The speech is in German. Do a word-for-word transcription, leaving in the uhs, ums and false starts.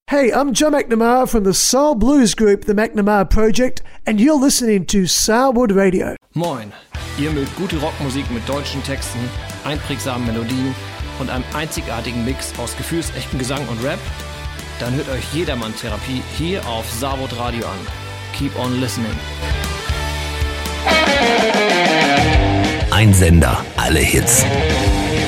Hey, I'm Joe McNamara from the soul blues group The McNamara Project, and you're listening to Sourwood Radio. Moin, ihr mögt gute Rockmusik mit deutschen Texten, einprägsamen Melodien und einem einzigartigen Mix aus gefühlsechten Gesang und Rap? Dann hört euch Jedermann-Therapie hier auf Sourwood Radio an. Keep on listening. Ein Sender, alle Hits.